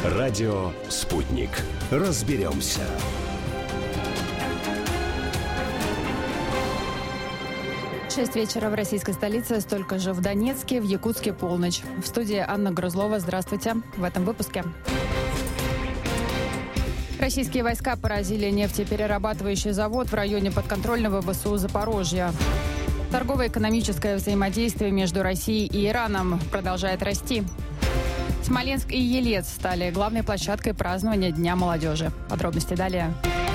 Радио «Спутник». Разберемся. Шесть вечера в российской столице, столько же в Донецке, в Якутске полночь. В студии Анна Грузлова. Здравствуйте. В этом выпуске. Российские войска поразили нефтеперерабатывающий завод в районе подконтрольного ВСУ Запорожья. Торгово-экономическое взаимодействие между Россией и Ираном продолжает расти. Смоленск и Елец стали главной площадкой празднования Дня молодежи. Подробности далее.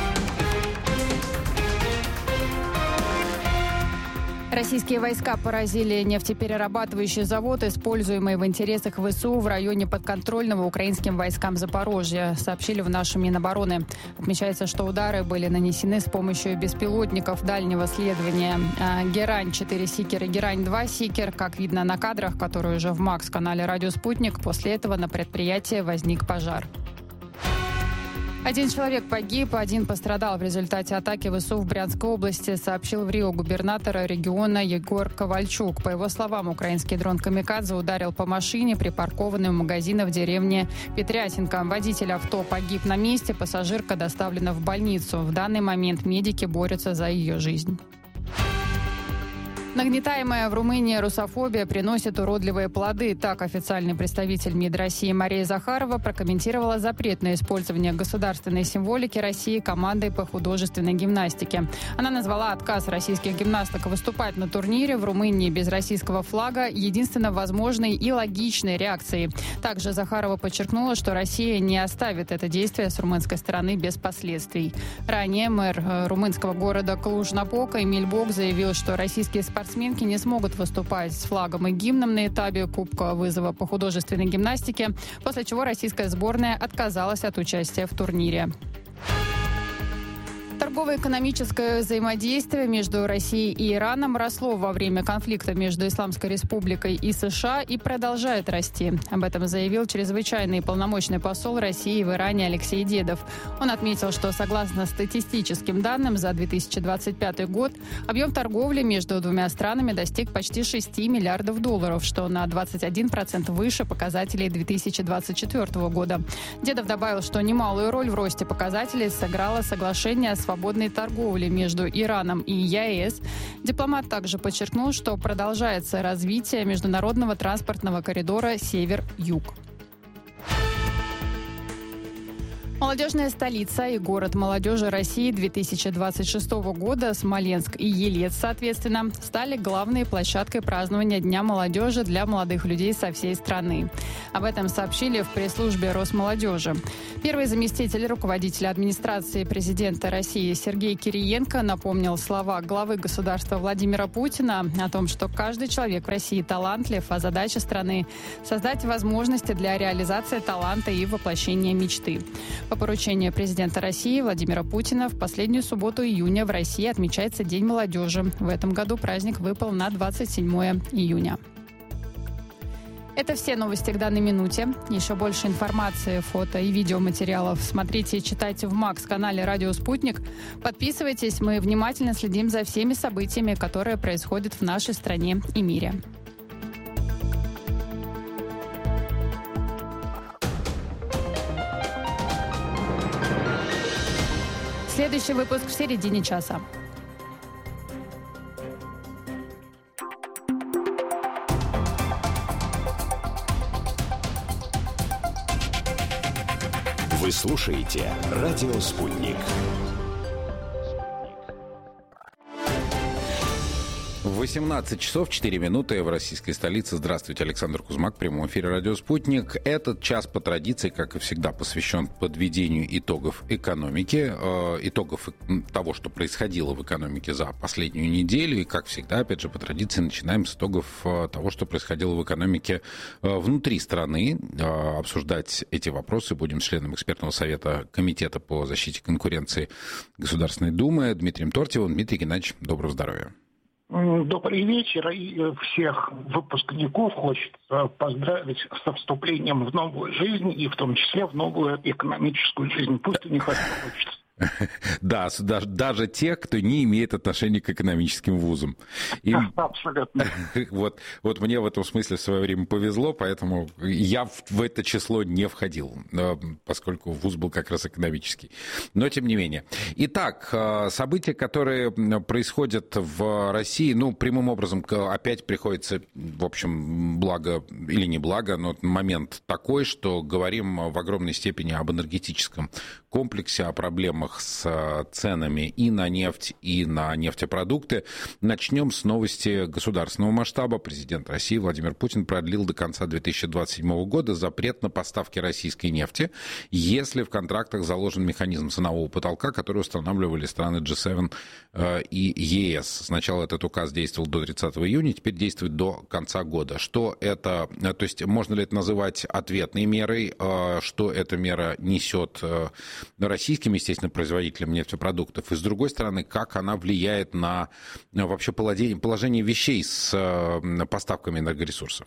Российские войска поразили нефтеперерабатывающий завод, используемый в интересах ВСУ в районе подконтрольного украинским войскам Запорожья, сообщили в нашем Минобороны. Отмечается, что удары были нанесены с помощью беспилотников дальнего следования «Герань-4 Сикер» и «Герань-2 Сикер». Как видно на кадрах, которые уже в МАКС-канале «Радио Спутник», после этого на предприятии возник пожар. Один человек погиб, один пострадал в результате атаки ВСУ в Брянской области, сообщил в Рио губернатор региона Егор Ковальчук. По его словам, украинский дрон «Камикадзе» ударил по машине, припаркованной у магазина в деревне Петрятинка. Водитель авто погиб на месте, пассажирка доставлена в больницу. В данный момент медики борются за ее жизнь. Нагнетаемая в Румынии русофобия приносит уродливые плоды. Так официальный представитель МИД России Мария Захарова прокомментировала запрет на использование государственной символики России командой по художественной гимнастике. Она назвала отказ российских гимнасток выступать на турнире в Румынии без российского флага единственно возможной и логичной реакцией. Также Захарова подчеркнула, что Россия не оставит это действие с румынской стороны без последствий. Ранее мэр румынского города Клуж-Напока Эмиль Бог заявил, что российские спортсменки не смогут выступать с флагом и гимном на этапе Кубка вызова по художественной гимнастике, после чего российская сборная отказалась от участия в турнире. Торгово-экономическое взаимодействие между Россией и Ираном росло во время конфликта между Исламской Республикой и США и продолжает расти. Об этом заявил чрезвычайный полномочный посол России в Иране Алексей Дедов. Он отметил, что согласно статистическим данным за 2025 год объем торговли между двумя странами достиг почти 6 миллиардов долларов, что на 21% выше показателей 2024 года. Дедов добавил, что немалую роль в росте показателей сыграло соглашение о свободной торговли между Ираном и ЕАЭС. Дипломат также подчеркнул, что продолжается развитие международного транспортного коридора «Север-Юг». Молодежная столица и город молодежи России 2026 года, Смоленск и Елец, соответственно, стали главной площадкой празднования Дня молодежи для молодых людей со всей страны. Об этом сообщили в пресс-службе Росмолодежи. Первый заместитель руководителя администрации президента России Сергей Кириенко напомнил слова главы государства Владимира Путина о том, что каждый человек в России талантлив, а задача страны – создать возможности для реализации таланта и воплощения мечты. По поручению президента России Владимира Путина в последнюю субботу июня в России отмечается День молодежи. В этом году праздник выпал на 27 июня. Это все новости к данной минуте. Еще больше информации, фото и видеоматериалов смотрите и читайте в МАКС-канале «Радио Спутник». Подписывайтесь, мы внимательно следим за всеми событиями, которые происходят в нашей стране и мире. Следующий выпуск в середине часа. Вы слушаете «Радио Спутник». 18 часов 4 минуты в российской столице. Здравствуйте, Александр Кузьмак, в прямом эфире «Радио Спутник». Этот час по традиции, как и всегда, посвящен подведению итогов экономики, итогов того, что происходило в экономике за последнюю неделю. И, как всегда, опять же, по традиции, начинаем с итогов того, что происходило в экономике внутри страны. Обсуждать эти вопросы будем с членом экспертного совета Комитета по защите конкуренции Государственной Думы Дмитрием Тортьевым. Дмитрий Геннадьевич, доброго здоровья. Добрый вечер. И всех выпускников хочется поздравить со вступлением в новую жизнь, и в том числе в новую экономическую жизнь. Пусть у них это получится. Да, даже те, кто не имеет отношения к экономическим вузам. Абсолютно. Вот мне в этом смысле в свое время повезло, поэтому я в это число не входил, поскольку вуз был как раз экономический. Но тем не менее. Итак, события, которые происходят в России, прямым образом опять приходится, в общем, благо или не благо, но момент такой, что говорим в огромной степени об энергетическом комплексе, о проблемах с ценами и на нефть, и на нефтепродукты. Начнем с новости государственного масштаба. Президент России Владимир Путин продлил до конца 2027 года запрет на поставки российской нефти, если в контрактах заложен механизм ценового потолка, который устанавливали страны G7 и ЕС. Сначала этот указ действовал до 30 июня, теперь действует до конца года. Что это, то есть можно ли это называть ответной мерой, что эта мера несет российским, естественно, производителям нефтепродуктов, и, с другой стороны, как она влияет на вообще положение вещей с поставками энергоресурсов?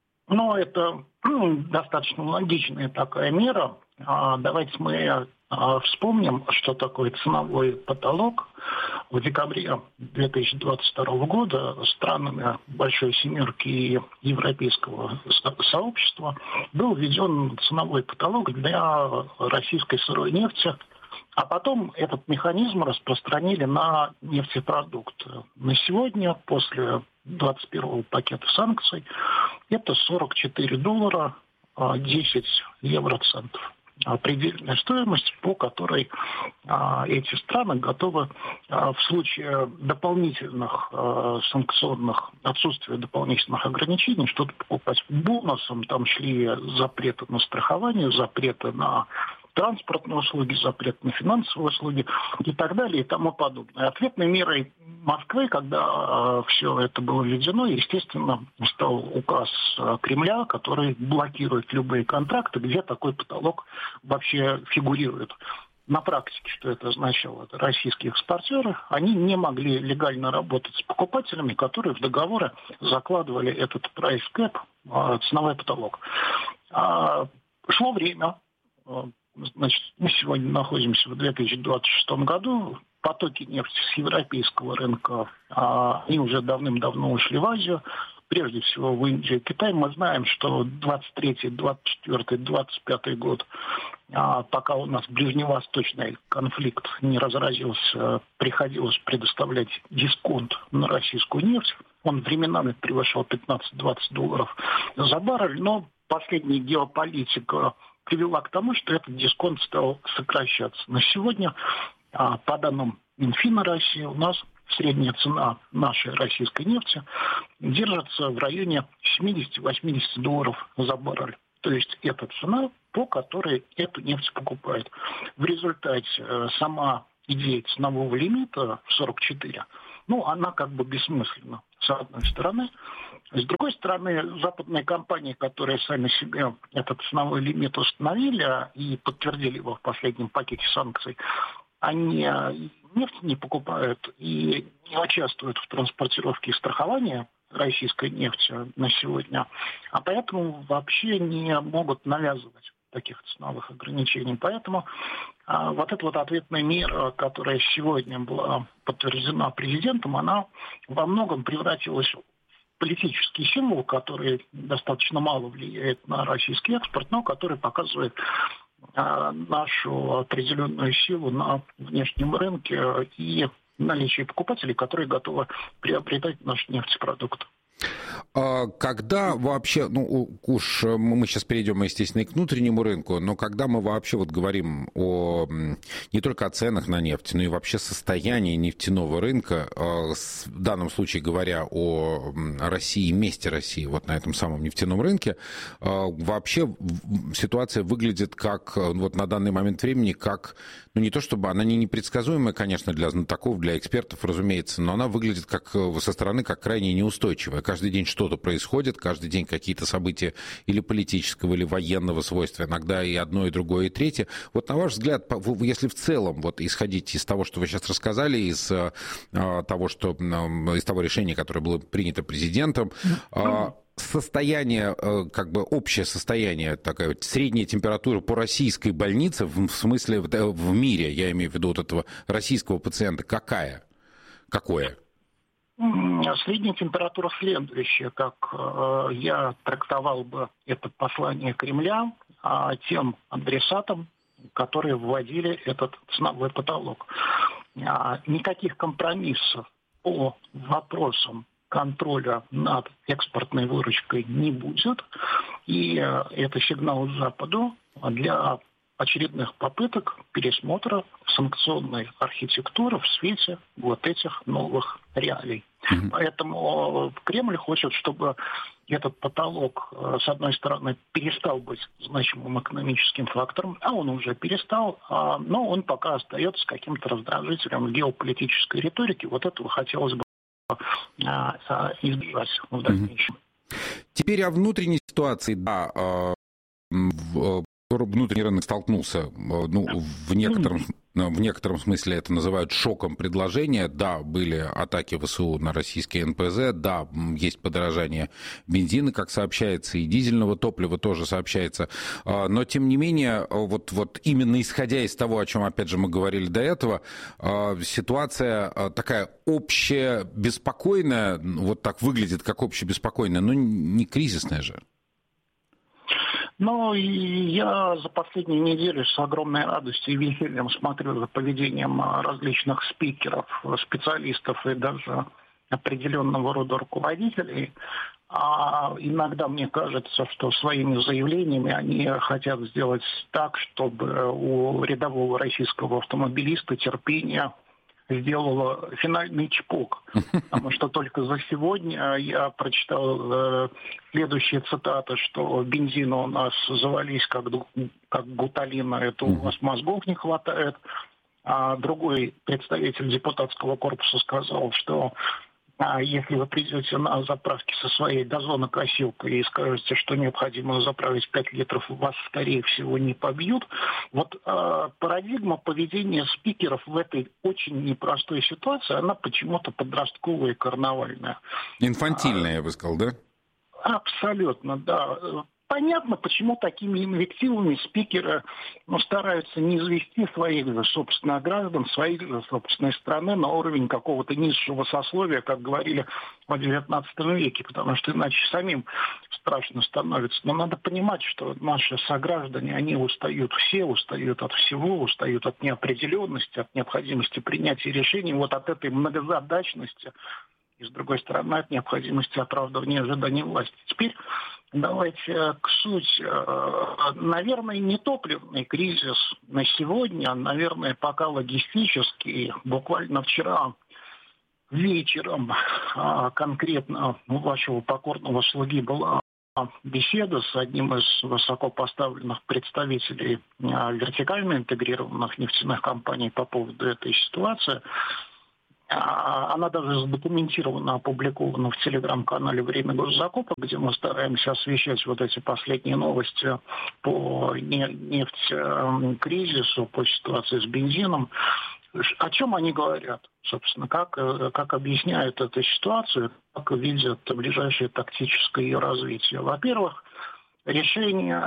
Это достаточно логичная такая мера. Давайте мы вспомним, что такое ценовой потолок. В декабре 2022 года странами Большой Семерки и Европейского сообщества был введен ценовой потолок для российской сырой нефти, а потом этот механизм распространили на нефтепродукты. На сегодня, после 21-го пакета санкций, это $44 10 евроцентов. Предельная стоимость, по которой эти страны готовы в случае дополнительных санкционных, отсутствия дополнительных ограничений что-то покупать. Бонусом там шли запреты на страхование, запреты на транспортные услуги, запрет на финансовые услуги и так далее и тому подобное. Ответной мерой Москвы, когда все это было введено, естественно, стал указ Кремля, который блокирует любые контракты, где такой потолок вообще фигурирует. На практике, что это означало? Российские экспортеры, они не могли легально работать с покупателями, которые в договоры закладывали этот price cap, ценовой потолок. Шло время. Значит, мы сегодня находимся в 2026 году. Потоки нефти с европейского рынка, они уже давным-давно ушли в Азию, прежде всего в Индию и Китай. Мы знаем, что 23-й, 24-й, 25-й год, пока у нас ближневосточный конфликт не разразился, приходилось предоставлять дисконт на российскую нефть. Он временами превышал $15-20 за баррель, но последняя геополитика привела к тому, что этот дисконт стал сокращаться. На сегодня, по данным Минфина России, у нас средняя цена нашей российской нефти держится в районе $70-80 за баррель. То есть это цена, по которой эту нефть покупают. В результате сама идея ценового лимита в 44, она как бы бессмысленна, с одной стороны. С другой стороны, западные компании, которые сами себе этот ценовой лимит установили и подтвердили его в последнем пакете санкций, они нефть не покупают и не участвуют в транспортировке и страховании российской нефти на сегодня, а поэтому вообще не могут навязывать таких ценовых ограничений. Поэтому вот эта вот ответная мера, которая сегодня была подтверждена президентом, она во многом превратилась в политический символ, который достаточно мало влияет на российский экспорт, но который показывает нашу определенную силу на внешнем рынке и наличие покупателей, которые готовы приобретать наши нефтепродукты. Когда вообще, уж мы сейчас перейдем, естественно, и к внутреннему рынку, но когда мы вообще говорим не только о ценах на нефть, но и вообще состоянии нефтяного рынка, в данном случае говоря о России, месте России на этом самом нефтяном рынке, вообще ситуация выглядит как, на данный момент времени, как, не то чтобы она не непредсказуемая, конечно, для знатоков, для экспертов, разумеется, но она выглядит как со стороны как крайне неустойчивая. Каждый день что-то происходит, каждый день какие-то события или политического, или военного свойства, иногда и одно, и другое, и третье. На ваш взгляд, если в целом исходить из того, что вы сейчас рассказали, из того решения, которое было принято президентом, состояние, как бы общее состояние, такая вот средняя температура по российской больнице, в смысле в мире, я имею в виду вот этого российского пациента, какое? Средняя температура следующая, как я трактовал бы это послание Кремля тем адресатам, которые вводили этот ценовой потолок. Никаких компромиссов по вопросам контроля над экспортной выручкой не будет. И это сигнал Западу для очередных попыток пересмотра санкционной архитектуры в свете вот этих новых реалий. Поэтому Кремль хочет, чтобы этот потолок, с одной стороны, перестал быть значимым экономическим фактором, а он уже перестал, но он пока остается каким-то раздражителем геополитической риторики. Вот этого хотелось бы избежать в дальнейшем. Теперь о внутренней ситуации. Да, внутренний рынок столкнулся, в некотором смысле это называют шоком предложения. Да, были атаки ВСУ на российские НПЗ, да, есть подорожание бензина, как сообщается, и дизельного топлива тоже сообщается. Но, тем не менее, вот именно исходя из того, о чем, опять же, мы говорили до этого, ситуация такая общебеспокойная, вот так выглядит, как общебеспокойная, но не кризисная же. Ну, я за последние недели с огромной радостью и весельем смотрю за поведением различных спикеров, специалистов и даже определенного рода руководителей. А иногда мне кажется, что своими заявлениями они хотят сделать так, чтобы у рядового российского автомобилиста терпение сделала финальный чпок. Потому что только за сегодня я прочитал следующие цитаты, что бензина у нас завались как гуталина, это у вас мозгов не хватает. А другой представитель депутатского корпуса сказал, что если вы придете на заправки со своей газонокосилкой и скажете, что необходимо заправить 5 литров, вас, скорее всего, не побьют. Вот парадигма поведения спикеров в этой очень непростой ситуации, она почему-то подростковая и карнавальная. Инфантильная, я бы сказал, да? Абсолютно, да. Понятно, почему такими инвективами спикеры стараются не извести своих же собственных граждан, своих же собственной страны на уровень какого-то низшего сословия, как говорили в XIX веке, потому что иначе самим страшно становится. Но надо понимать, что наши сограждане, они устают все, устают от всего, устают от неопределенности, от необходимости принятия решений, вот от этой многозадачности и, с другой стороны, от необходимости оправдывания ожиданий власти. Теперь давайте к сути. Наверное, не топливный кризис на сегодня, наверное, пока логистический. Буквально вчера вечером конкретно у вашего покорного слуги была беседа с одним из высокопоставленных представителей вертикально интегрированных нефтяных компаний по поводу этой ситуации. Она даже задокументирована, опубликована в телеграм-канале «Время госзакупок», где мы стараемся освещать вот эти последние новости по нефтекризису, по ситуации с бензином. О чем они говорят, собственно, как объясняют эту ситуацию, как видят ближайшее тактическое ее развитие. Во-первых, решение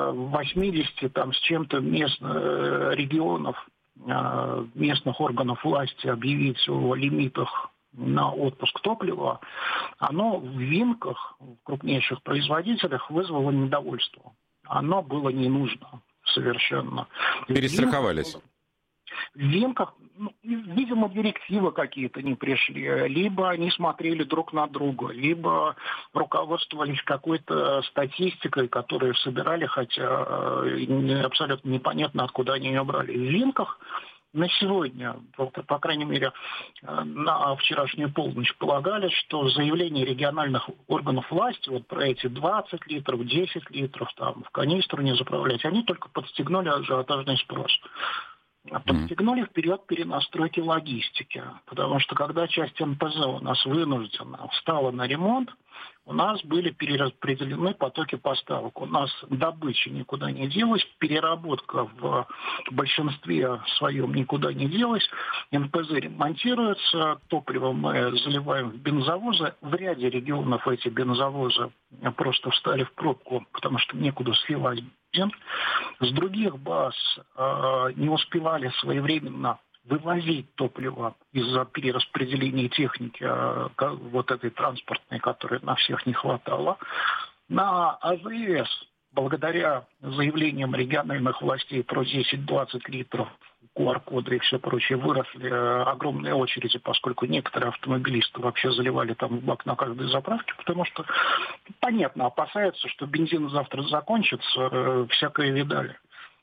80 там с чем-то регионов, местных органов власти объявить о лимитах на отпуск топлива, оно в Винках, в крупнейших производителях, вызвало недовольство. Оно было не нужно совершенно. Перестраховались. В Винках, видимо, директивы какие-то не пришли, либо они смотрели друг на друга, либо руководствовались какой-то статистикой, которую собирали, хотя абсолютно непонятно, откуда они ее брали. В Винках на сегодня, по крайней мере, на вчерашнюю полночь полагали, что заявления региональных органов власти вот про эти 20 литров, 10 литров там, в канистру не заправлять, они только подстегнули ажиотажный спрос. подстегнули в период перенастройки логистики. Потому что когда часть НПЗ у нас вынуждена встала на ремонт, у нас были перераспределены потоки поставок. У нас добыча никуда не делась, переработка в большинстве своем никуда не делась. НПЗ ремонтируется, топливо мы заливаем в бензовозы. В ряде регионов эти бензовозы просто встали в пробку, потому что некуда сливать бензин. С других баз не успевали своевременно вывозить топливо из-за перераспределения техники, вот этой транспортной, которой на всех не хватало. На АЗС, благодаря заявлениям региональных властей про 10-20 литров QR-коды и все прочее, выросли огромные очереди, поскольку некоторые автомобилисты вообще заливали там в бак на каждой заправке, потому что, понятно, опасаются, что бензин завтра закончится, всякое видали.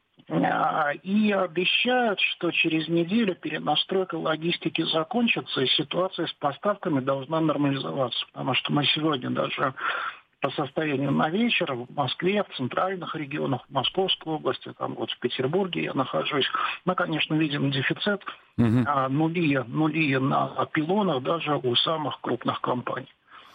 И обещают, что через неделю перенастройка логистики закончится, и ситуация с поставками должна нормализоваться. Потому что мы сегодня даже по состоянию на вечер в Москве, в центральных регионах, в Московской области, там вот в Петербурге я нахожусь, мы, конечно, видим дефицит, нули на пилонах даже у самых крупных компаний.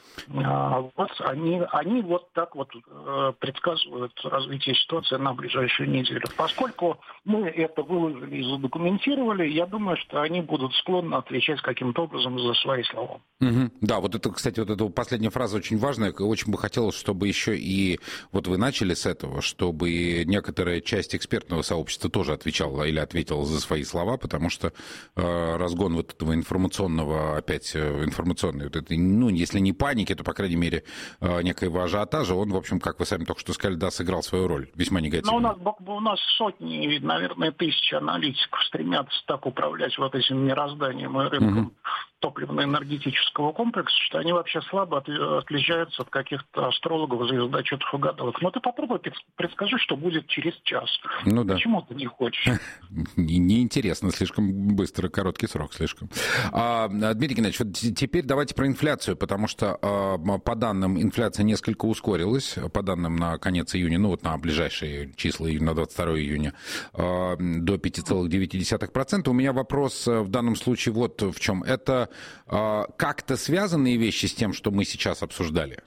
Вот они вот так вот предсказывают развитие ситуации на ближайшую неделю. Поскольку мы это выложили и задокументировали, я думаю, что они будут склонны отвечать каким-то образом за свои слова. Да, вот это, кстати, вот эта последняя фраза очень важная. Очень бы хотелось, чтобы еще и, вот вы начали с этого, чтобы некоторая часть экспертного сообщества тоже отвечала или ответила за свои слова, потому что разгон вот этого информационного, опять информационной, вот этой, ну, если не паники, то, по крайней мере, некоего ажиотажа, он, в общем, как вы сами только что сказали, да, сыграл свою роль, весьма негативно. Но у нас сотни, наверное, тысячи аналитиков стремятся так управлять вот этим мирозданием и рынком топливно-энергетического комплекса, что они вообще слабо отличаются от каких-то астрологов, звездочетов и гадалок. Но ты попробуй предскажи, что будет через час. Ну да. Почему ты не хочешь? Неинтересно, слишком быстро, короткий срок слишком. Дмитрий Геннадьевич, вот теперь давайте про инфляцию, потому что по данным инфляция несколько ускорилась, по данным на конец июня, ну вот на ближайшие числа, на 22 июня, до 5,9%. У меня вопрос в данном случае вот в чем. Это как-то связанные вещи с тем, что мы сейчас обсуждали?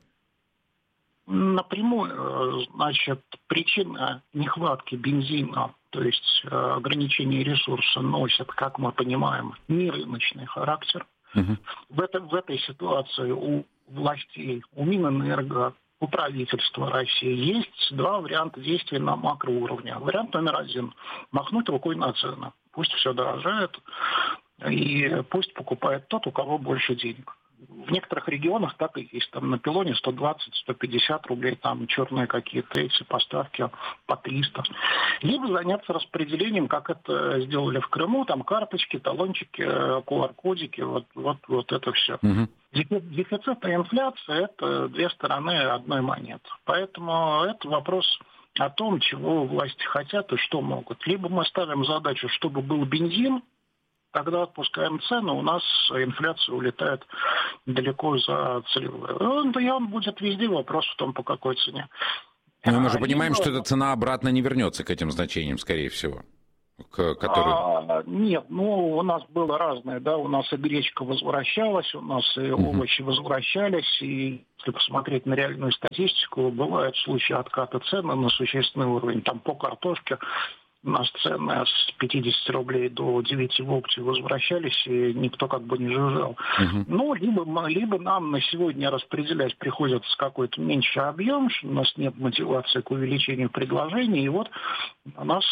Напрямую, значит, причина нехватки бензина, то есть ограничение ресурса, носит, как мы понимаем, нерыночный характер. В этой ситуации у властей, у Минэнерго, у правительства России есть два варианта действий на макроуровне. Вариант номер один – махнуть рукой на цены. Пусть все дорожает, и пусть покупает тот, у кого больше денег. В некоторых регионах так и есть. Там на пилоне 120-150 рублей, там черные какие-то эти поставки по 300. Либо заняться распределением, как это сделали в Крыму, там карточки, талончики, QR-кодики, вот это все. Дефицит и инфляция – это две стороны одной монеты. Поэтому это вопрос о том, чего власти хотят и что могут. Либо мы ставим задачу, чтобы был бензин, когда отпускаем цену, у нас инфляция улетает далеко за целевую. И он будет везде, вопрос в том, по какой цене. Но мы же понимаем, что эта цена обратно не вернется к этим значениям, скорее всего. Нет, у нас было разное, да, у нас и гречка возвращалась, у нас и овощи возвращались, и если посмотреть на реальную статистику, бывают случаи отката цены на существенный уровень, там по картошке. У нас цены с 50 рублей до 9 в опте возвращались, и никто как бы не жужжал. Ну, либо нам на сегодня распределять приходится какой-то меньший объем, у нас нет мотивации к увеличению предложений, и вот у нас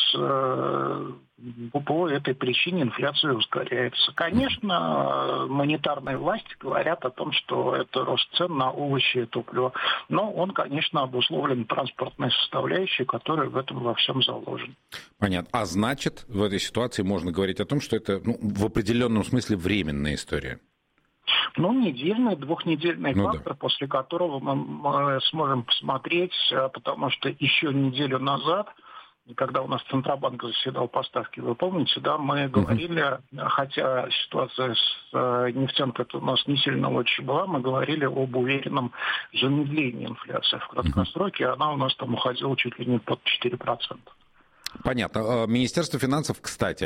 по этой причине инфляция ускоряется. Конечно, монетарные власти говорят о том, что это рост цен на овощи и топливо, но он, конечно, обусловлен транспортной составляющей, которая в этом во всем заложена. Понятно. А значит, в этой ситуации можно говорить о том, что это в определенном смысле временная история? Недельный, двухнедельный фактор, да, после которого мы сможем посмотреть, потому что еще неделю назад, когда у нас Центробанк заседал по ставке, вы помните, да, мы говорили, хотя ситуация с нефтянкой у нас не сильно лучше была, мы говорили об уверенном замедлении инфляции в краткосроке, она у нас там уходила чуть ли не под 4%. Понятно. Министерство финансов, кстати,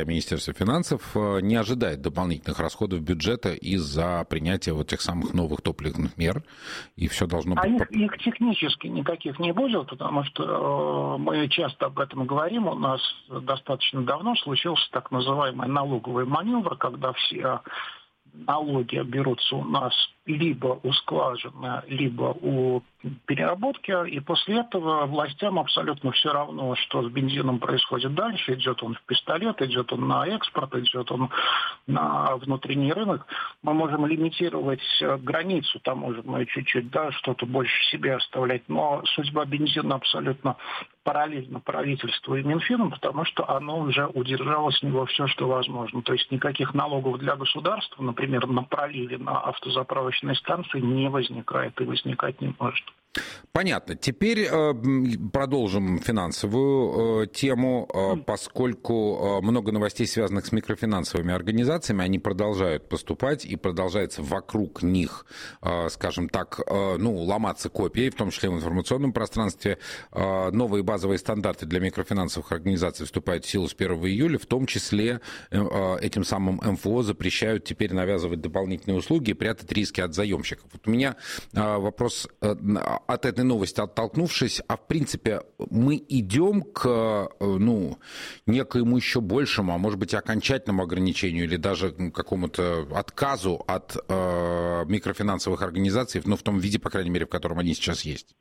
не ожидает дополнительных расходов бюджета из-за принятия вот тех самых новых топливных мер, и все должно быть... Их технически никаких не будет, потому что мы часто об этом говорим. У нас достаточно давно случился так называемый налоговый маневр, когда все налоги берутся у нас либо у скважины, либо у переработки, и после этого властям абсолютно все равно, что с бензином происходит дальше. Идет он в пистолет, идет он на экспорт, идет он на внутренний рынок. Мы можем лимитировать границу таможенную чуть-чуть, да, что-то больше себе оставлять, но судьба бензина абсолютно параллельно правительству и Минфину, потому что оно уже удержало с него все, что возможно. То есть никаких налогов для государства, например, на проливе на автозаправочной станции не возникает и возникать не может. Понятно. Теперь продолжим финансовую тему, поскольку много новостей, связанных с микрофинансовыми организациями, они продолжают поступать, и продолжается вокруг них, скажем так, ломаться копии, в том числе в информационном пространстве. Новые базовые стандарты для микрофинансовых организаций вступают в силу с 1 июля, в том числе этим самым МФО запрещают теперь навязывать дополнительные услуги и прятать риски от заемщиков. Вот у меня вопрос от этой новости оттолкнувшись, в принципе мы идем к некоему еще большему, а может быть окончательному ограничению или даже какому-то отказу от микрофинансовых организаций, в том виде, по крайней мере, в котором они сейчас есть?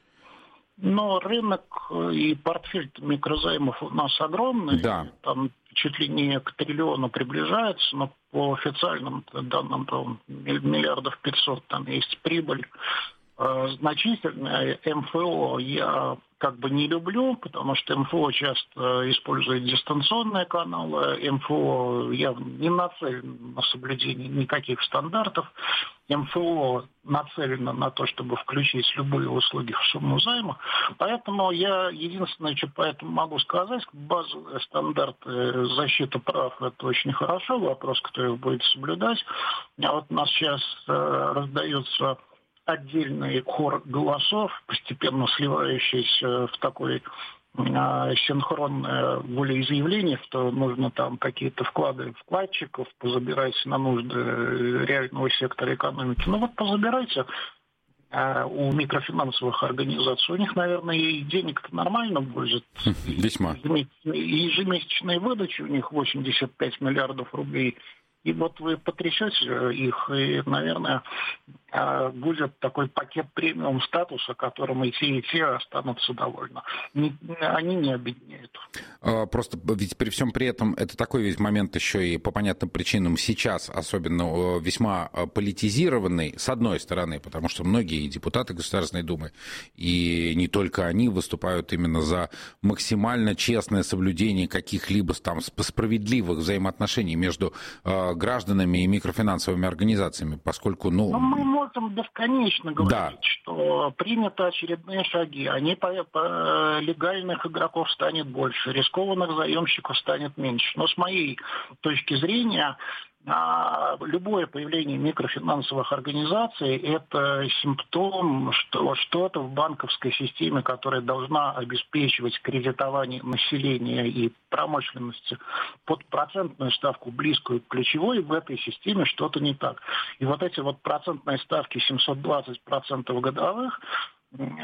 Но рынок и портфель микрозаймов у нас огромный. Да. Там чуть ли не к триллиону приближается, но по официальным данным там, 500 миллиардов там есть прибыль. Значительное МФО я не люблю, потому что МФО часто использует дистанционные каналы, МФО явно не нацелено на соблюдение никаких стандартов, МФО нацелено на то, чтобы включить любые услуги в сумму займа, поэтому я единственное, что поэтому могу сказать, базовые стандарты защиты прав – это очень хорошо, вопрос, кто их будет соблюдать. А вот у нас сейчас раздается отдельный хор голосов, постепенно сливающийся в такой синхронное волеизъявление, что нужно там какие-то вклады вкладчиков позабирать на нужды реального сектора экономики. Позабирайте у микрофинансовых организаций. У них, наверное, и денег-то нормально будет. Весьма. Ежемесячные выдачи у них 85 миллиардов рублей. И вот вы потрясете их, и, наверное, будет такой пакет премиум статуса, которым и те останутся довольны. Они не обеднеют. Просто ведь при всем при этом это такой ведь момент еще и по понятным причинам сейчас, особенно весьма политизированный, с одной стороны, потому что многие депутаты Государственной Думы, и не только они, выступают именно за максимально честное соблюдение каких-либо там справедливых взаимоотношений между гражданами и микрофинансовыми организациями, поскольку, мы можем бесконечно говорить, что приняты очередные шаги, легальных игроков станет больше, рискованных заемщиков станет меньше. Но с моей точки зрения, любое появление микрофинансовых организаций – это симптом, что что-то в банковской системе, которая должна обеспечивать кредитование населения и промышленности под процентную ставку, близкую к ключевой, в этой системе что-то не так. И вот эти процентные ставки 720% годовых,